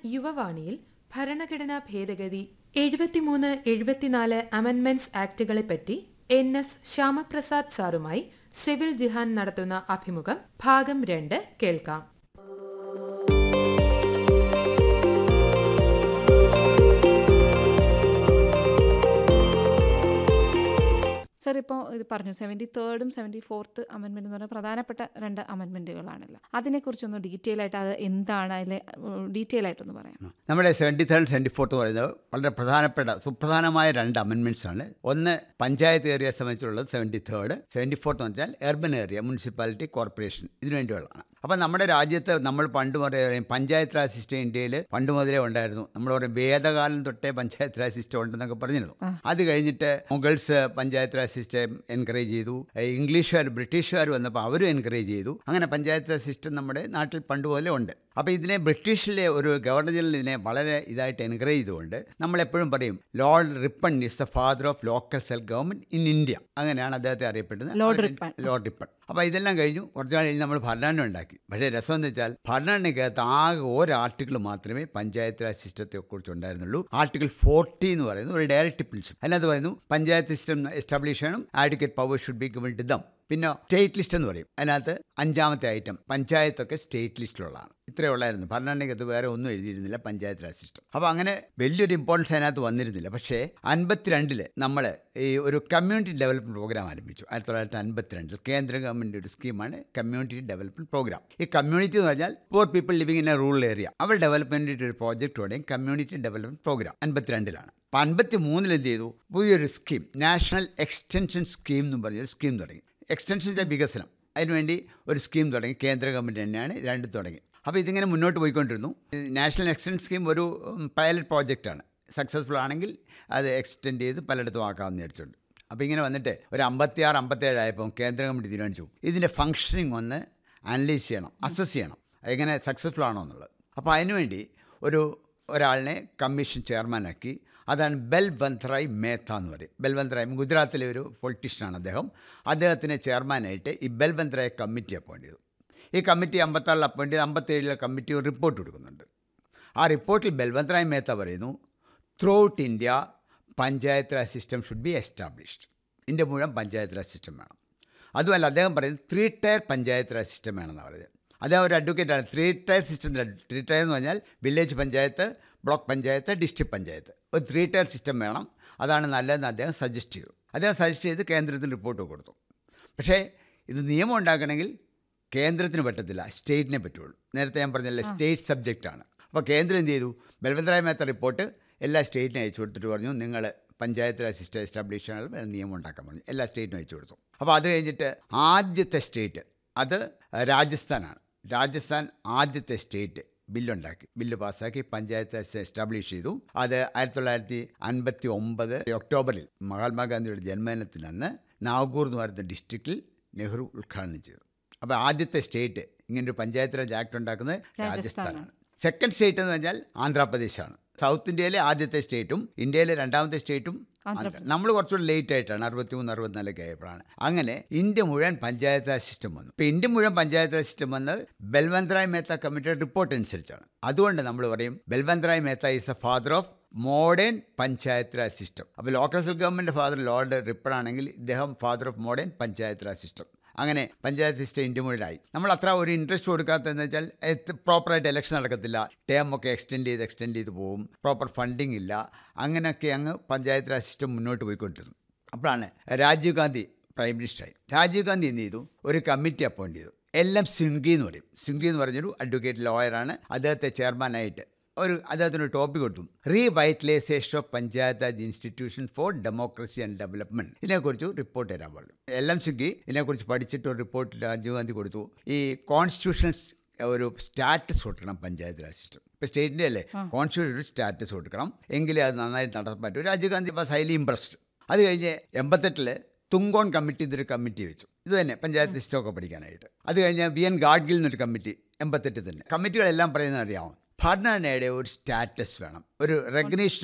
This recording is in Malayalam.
യുവവാണിയിൽ ഭരണഘടനാ ഭേദഗതി 73-74 അമെൻമെന്റ്സ് ആക്ടുകളെപ്പറ്റി NS ശ്യാമപ്രസാദ് സാറുമായി സിവിൽ ജിഹാൻ നടത്തുന്ന അഭിമുഖം ഭാഗം 2 കേൾക്കാം. സർ, ഇപ്പോൾ ഇത് പറഞ്ഞു 73-ഉം 74th അമെൻമെൻറ്റ് എന്ന് പറഞ്ഞാൽ പ്രധാനപ്പെട്ട 2 അമെൻമെൻറ്റുകളാണല്ലോ. അതിനെക്കുറിച്ചൊന്ന് ഡീറ്റെയിൽ ആയിട്ട് അത് എന്താണ് അതിലെ ഡീറ്റെയിൽ ആയിട്ടൊന്ന് പറയാം. നമ്മുടെ 73 74 പറയുന്നത് വളരെ പ്രധാനപ്പെട്ട സുപ്രധാനമായ 2 അമെൻമെൻറ്റ്സ് ആണ്. ഒന്ന് പഞ്ചായത്ത് ഏരിയ സംബന്ധിച്ചുള്ളത് 73, 74 എന്ന് വെച്ചാൽ എർബൻ ഏരിയ, മുനിസിപ്പാലിറ്റി, കോർപ്പറേഷൻ, ഇതിനു വേണ്ടിയുള്ളതാണ്. അപ്പം നമ്മുടെ രാജ്യത്ത് നമ്മൾ പണ്ട് പറയും പഞ്ചായത്ത് രാജ് സിസ്റ്റം ഇന്ത്യയിൽ പണ്ട് മുതലേ ഉണ്ടായിരുന്നു. നമ്മൾ പറയും വേദകാലം തൊട്ടേ പഞ്ചായത്ത് രാജ് സിസ്റ്റം ഉണ്ടെന്നൊക്കെ പറഞ്ഞിരുന്നു. അത് കഴിഞ്ഞിട്ട് Mughals panchayat Raj system encourage ചെയ്തു. ഇംഗ്ലീഷുകാർ ബ്രിട്ടീഷുകാർ വന്നപ്പോൾ അവരും എൻകറേജ് ചെയ്തു. അങ്ങനെ പഞ്ചായത്ത് രാജ് സിസ്റ്റം നമ്മുടെ നാട്ടിൽ പണ്ട് പോലെ ഉണ്ട്. അപ്പോൾ ഇതിനെ ബ്രിട്ടീഷിലെ ഒരു ഗവർണർ ജനറൽ ഇതിനെ വളരെ ഇതായിട്ട് എൻകറേജ് ചെയ്തുകൊണ്ട് നമ്മളെപ്പോഴും പറയും Lord Ripon is the father of local self government in India. അങ്ങനെയാണ് അദ്ദേഹത്തെ അറിയപ്പെടുന്നത്, ലോർഡ് റിപ്പൺ. അപ്പോൾ ഇതെല്ലാം കഴിഞ്ഞു. കുറച്ച് കഴിഞ്ഞ് നമ്മൾ ഭരണഘടന ഉണ്ടാക്കി. പക്ഷേ രസം എന്ന് വെച്ചാൽ ഭരണഘടനയ്ക്കകത്ത് ആകെ ഒരു ആർട്ടിക്കിൾ മാത്രമേ പഞ്ചായത്ത് രാജ് സിസ്റ്റത്തെ കുറിച്ച് ഉണ്ടായിരുന്നുള്ളൂ. ആർട്ടിക്കിൾ 40 എന്ന് പറയുന്നത് ഒരു ഡയറക്റ്റ് പ്രിൻസിപ്പിൾ. അതിനകത്ത് പറയുന്നു പഞ്ചായത്ത് സിസ്റ്റം എസ്റ്റാബ്ലിഷ് ചെയ്യണം, advocate power should be given to them. പിന്നെ സ്റ്റേറ്റ് ലിസ്റ്റ് എന്ന് പറയും. അതിനകത്ത് 5ാമത്തെ ഐറ്റം പഞ്ചായത്തൊക്കെ സ്റ്റേറ്റ് ലിസ്റ്റിലുള്ളതാണ്. ഇത്രയേ ഉള്ളായിരുന്നു. ഭരണഘടനയ്ക്കകത്ത് വേറെ ഒന്നും എഴുതിയിരുന്നില്ല പഞ്ചായത്ത് രാജ് സിസ്റ്റം. അപ്പോൾ അങ്ങനെ വലിയൊരു ഇമ്പോർട്ടൻസ് അതിനകത്ത് വന്നിരുന്നില്ല. പക്ഷേ 52 നമ്മൾ ഈ ഒരു കമ്മ്യൂണിറ്റി ഡെവലപ്മെൻറ്റ് പ്രോഗ്രാം ആരംഭിച്ചു. 1952 കേന്ദ്ര ഗവൺമെൻറ് ഒരു സ്കീമാണ് കമ്മ്യൂണിറ്റി ഡെവലപ്മെൻറ്റ് പ്രോഗ്രാം. ഈ കമ്മ്യൂണിറ്റി എന്ന് പറഞ്ഞാൽ പൂർ people living in A rural area, അവർ ഡെവലപ്മെൻറ്റിൻ്റെ ഒരു പ്രോജക്റ്റോടെയും കമ്മ്യൂണിറ്റി ഡെവലപ്മെൻറ്റ് പ്രോഗ്രാം 52 അപ്പോൾ 53 എന്ത് ചെയ്തു, പുതിയൊരു സ്കീം നാഷണൽ എക്സ്റ്റൻഷൻ സ്കീം എന്ന് പറഞ്ഞൊരു സ്കീം തുടങ്ങി. എക്സ്റ്റൻഷൻ വെച്ചാൽ വികസനം. അതിനുവേണ്ടി ഒരു സ്കീം തുടങ്ങി. കേന്ദ്ര ഗവൺമെൻറ് തന്നെയാണ് രണ്ടും തുടങ്ങി. അപ്പോൾ ഇതിങ്ങനെ മുന്നോട്ട് പോയിക്കൊണ്ടിരുന്നു. നാഷണൽ എക്സ്റ്റൻഷൻ സ്കീം ഒരു പൈലറ്റ് പ്രോജക്റ്റാണ്. സക്സസ്ഫുൾ ആണെങ്കിൽ അത് എക്സ്റ്റെൻഡ് ചെയ്ത് പലയിടത്തും ആക്കാമെന്ന് വിചാരിച്ചുകൊണ്ട്. അപ്പോൾ ഇങ്ങനെ വന്നിട്ട് ഒരു 56-57 ആയപ്പോൾ കേന്ദ്ര ഗവൺമെൻറ് തീരുമാനിച്ചു ഇതിൻ്റെ ഫങ്ഷനിങ് ഒന്ന് അനലൈസ് ചെയ്യണം, അസസ് ചെയ്യണം, എങ്ങനെ സക്സസ്ഫുൾ ആണോ എന്നുള്ളത്. അപ്പോൾ അതിനുവേണ്ടി ഒരാളിനെ കമ്മീഷൻ ചെയർമാനാക്കി. അതാണ് ബൽവന്ത്രായ് മേത്ത എന്ന് പറയും. ബൽവന്ത്രായ് ഗുജറാത്തിലെ ഒരു പൊളിറ്റീഷ്യനാണ് അദ്ദേഹം. അദ്ദേഹത്തിനെ ചെയർമാനായിട്ട് ഈ ബൽവന്ത്രായ് കമ്മിറ്റി അപ്പോയിൻ്റ് ചെയ്തു. ഈ കമ്മിറ്റി 56 അപ്പോയിൻ്റ് ചെയ്ത് 57 കമ്മിറ്റി ഒരു റിപ്പോർട്ട് കൊടുക്കുന്നുണ്ട്. ആ റിപ്പോർട്ടിൽ ബൽവന്ത്രായ് മേത്ത പറയുന്നു through out India panchayat Raj system should be established. India മുഴുവൻ പഞ്ചായത്ത് രാജ് സിസ്റ്റം വേണം. അതുമല്ല അദ്ദേഹം പറയുന്നത് 3 ടയർ പഞ്ചായത്ത് രാജ് സിസ്റ്റം വേണമെന്നാണ് പറയുന്നത്. അദ്ദേഹം ഒരു അഡ്വക്കേറ്റാണ്. 3 ടയർ സിസ്റ്റം. 3 ടയർ എന്ന് പറഞ്ഞാൽ village panchayat, block panchayat, district panchayat. ഒരു 3 ടയർ സിസ്റ്റം വേണം, അതാണ് നല്ലതെന്ന് അദ്ദേഹം സജസ്റ്റ് ചെയ്തു. അദ്ദേഹം സജസ്റ്റ് ചെയ്ത് കേന്ദ്രത്തിന് റിപ്പോർട്ട് കൊടുത്തു. പക്ഷേ ഇത് നിയമം ഉണ്ടാക്കണമെങ്കിൽ കേന്ദ്രത്തിന് പറ്റത്തില്ല, സ്റ്റേറ്റിനെ പറ്റുള്ളൂ. നേരത്തെ ഞാൻ പറഞ്ഞല്ലേ സ്റ്റേറ്റ് സബ്ജക്റ്റാണ്. അപ്പോൾ കേന്ദ്രം എന്ത് ചെയ്തു, ബൽവന്ത്രായ് മേത്ത റിപ്പോർട്ട് എല്ലാ സ്റ്റേറ്റിനും അയച്ചു കൊടുത്തിട്ട് പറഞ്ഞു നിങ്ങൾ പഞ്ചായത്ത് രാജ് സിസ്റ്റം എസ്റ്റാബ്ലിഷ് ചെയ്യാനുള്ള നിയമം ഉണ്ടാക്കാൻ പറഞ്ഞു. എല്ലാ സ്റ്റേറ്റിനും അയച്ചു കൊടുത്തു. അപ്പോൾ അത് കഴിഞ്ഞിട്ട് ആദ്യത്തെ സ്റ്റേറ്റ് അത് രാജസ്ഥാനാണ്. രാജസ്ഥാൻ ആദ്യത്തെ സ്റ്റേറ്റ് ബില്ലുണ്ടാക്കി, ബില്ല് പാസ്സാക്കി പഞ്ചായത്ത് രാജ് എസ്റ്റാബ്ലിഷ് ചെയ്തു. അത് 1959 ഒക്ടോബറിൽ മഹാത്മാഗാന്ധിയുടെ ജന്മദിനത്തിനന്ന് നാഗ്പൂർ എന്ന് പറയുന്ന ഡിസ്ട്രിക്റ്റിൽ നെഹ്റു ഉദ്ഘാടനം ചെയ്തു. അപ്പോൾ ആദ്യത്തെ സ്റ്റേറ്റ് ഇങ്ങനൊരു പഞ്ചായത്ത് രാജ് ആക്ട് ഉണ്ടാക്കുന്നത് രാജസ്ഥാനാണ്. സെക്കൻഡ് സ്റ്റേറ്റ് എന്ന് പറഞ്ഞാൽ ആന്ധ്രാപ്രദേശാണ്. സൗത്ത് ഇന്ത്യയിലെ ആദ്യത്തെ സ്റ്റേറ്റും ഇന്ത്യയിലെ 2ാമത്തെ സ്റ്റേറ്റും നമ്മൾ കുറച്ചുകൂടി ലേറ്റ് ആയിട്ടാണ്, 63-64 ആയപ്പോഴാണ്. അങ്ങനെ ഇന്ത്യ മുഴുവൻ പഞ്ചായത്ത് രാജ് സിസ്റ്റം വന്നു. ഇപ്പോൾ ഇന്ത്യ മുഴുവൻ പഞ്ചായത്ത് രാജ് സിസ്റ്റം വന്ന് ബൽവന്ത്രായ് മേത്ത കമ്മിറ്റിയുടെ റിപ്പോർട്ട് അനുസരിച്ചാണ്. അതുകൊണ്ട് നമ്മൾ പറയും Balwantrai Mehta is A father of modern panchayat Raj system. അപ്പോൾ local self government father Lord Ripon ആണെങ്കിൽ ഇദ്ദേഹം father of modern panchayat Raj system. അങ്ങനെ പഞ്ചായത്ത് സിസ്റ്റം ഇന്ത്യ മുഴുവനായി. നമ്മൾ അത്ര ഒരു ഇൻട്രസ്റ്റ് കൊടുക്കാത്തതെന്ന് വെച്ചാൽ പ്രോപ്പറായിട്ട് ഇലക്ഷൻ നടക്കത്തില്ല, ടേം ഒക്കെ എക്സ്റ്റെൻഡ് ചെയ്ത് പോകും, പ്രോപ്പർ ഫണ്ടിങ് ഇല്ല. അങ്ങനെയൊക്കെ അങ്ങ് പഞ്ചായത്ത് രാജ് സിസ്റ്റം മുന്നോട്ട് പോയിക്കൊണ്ടിരുന്നു. അപ്പോഴാണ് രാജീവ് ഗാന്ധി പ്രൈം മിനിസ്റ്ററായി. രാജീവ് ഗാന്ധി എന്ത് ചെയ്തു, ഒരു കമ്മിറ്റി അപ്പോയിൻ്റ് ചെയ്തു. LM സിംഗ്വി എന്ന് പറയും. സിംഗ്വി എന്ന് പറഞ്ഞൊരു അഡ്വക്കേറ്റ് ലോയറാണ്. അദ്ദേഹത്തെ ചെയർമാനായിട്ട് അദ്ദേഹത്തിനൊരു ടോപ്പിക് കൊടുത്തു, revitalisation of panchayat Raj institution for democracy and development. ഇതിനെക്കുറിച്ച് റിപ്പോർട്ട് തരാൻ പറഞ്ഞു. LM സിംഗ്വി ഇതിനെക്കുറിച്ച് പഠിച്ചിട്ട് ഒരു റിപ്പോർട്ട് രാജീവ് ഗാന്ധി കൊടുത്തു. ഈ കോൺസ്റ്റിറ്റ്യൂഷണൽ ഒരു സ്റ്റാറ്റസ് കൊടുക്കണം പഞ്ചായത്ത് രാജ് സിസ്റ്റം. ഇപ്പോൾ സ്റ്റേറ്റിൻ്റെ അല്ലേ, കോൺസ്റ്റിറ്റ്യൂഷൻ ഒരു സ്റ്റാറ്റസ് കൊടുക്കണം, എങ്കിലേ അത് നന്നായിട്ട് നടത്താൻ പറ്റും. Rajeev Gandhi was highly impressed. അത് കഴിഞ്ഞ് 88 തുങ്കോൺ കമ്മിറ്റി എന്നൊരു കമ്മിറ്റി വെച്ചു. ഇത് തന്നെ പഞ്ചായത്ത് സിസ്റ്റമൊക്കെ പഠിക്കാനായിട്ട്. അത് കഴിഞ്ഞ് VN ഗാഡ്ഗിൽ എന്നൊരു കമ്മിറ്റി 88 തന്നെ. കമ്മിറ്റികളെല്ലാം പറയുന്നത് അറിയാമോ, ഭരണഘടനയുടെ ഒരു സ്റ്റാറ്റസ് വേണം, ഒരു റെക്കഗ്നീഷൻ